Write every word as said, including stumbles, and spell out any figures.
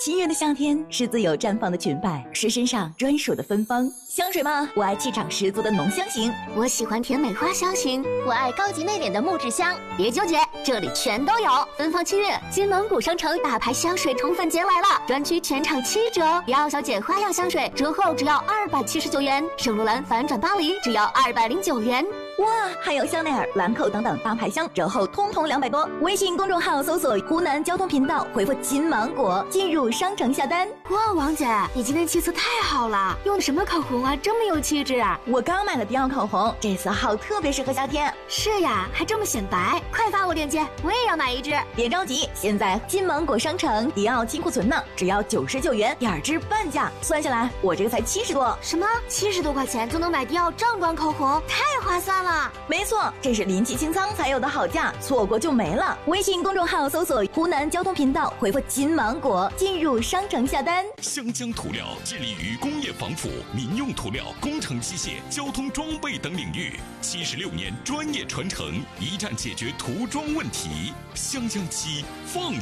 七月的夏天是自由绽放的裙摆，是身上专属的芬芳。香水吗？我爱气场十足的浓香型， 我喜欢甜美花香型， 我爱高级内敛的木质香。 别纠结，这里全都有。芬芳七月，金芒谷商城大牌香水宠粉节来了，专区全场七折，迪奥小姐花样香水折后只要二百七十九元，圣罗兰反转巴黎只要二百零九元。 哇，还有香奈儿、兰蔻等等大牌香，折后通通两百多。微信公众号搜索湖南交通频道，回复金芒果进入商城下单。 哇，王姐，你今天气色太好了，用的什么口红啊，这么有气质啊！ 我刚买了迪奥口红，这色号特别适合夏天。 是呀，还这么显白，快发我链接，我也要买一支。 别着急，现在金芒果商城迪奥清库存呢，只要九十九元，第二支半价，算下来我这个才七十多。 什么？七十多块钱就能买迪奥正装口红，太划算了！ 没错，这是临期清仓才有的好价，错过就没了。微信公众号搜索湖南交通频道，回复金芒果进入商城下单。 湘江涂料致力于工业防腐、民用涂料、工程机械、交通装备等领域，七十六年专业传承，一站解决涂装问题。湘江漆，放